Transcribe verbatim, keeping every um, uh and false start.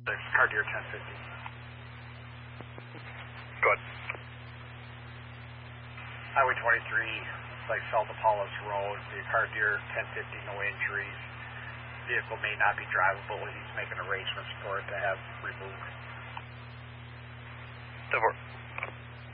Cartier ten fifty. Go ahead. Highway twenty-three, like south of Paulus Road, the Cartier ten fifty, no injuries. Vehicle may not be drivable, and he's making arrangements for it to have removed. ten four.